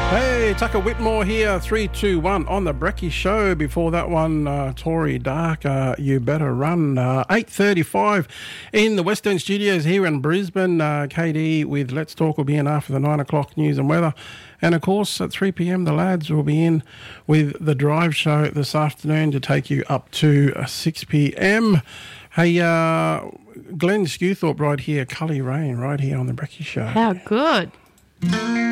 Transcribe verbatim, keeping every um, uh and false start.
Hey, Tucker Whitmore here, three two one on the Brecky Show. Before that one, uh, Tory Dark, uh, You Better Run. Uh, eight thirty-five in the West End Studios here in Brisbane. Uh, K D with Let's Talk will be in after the nine o'clock news and weather. And, of course, at three p.m, the lads will be in with the Drive Show this afternoon to take you up to uh, six p.m. Hey, uh, Glenn Skewthorpe right here, Cully Rain right here on the Brecky Show. How good.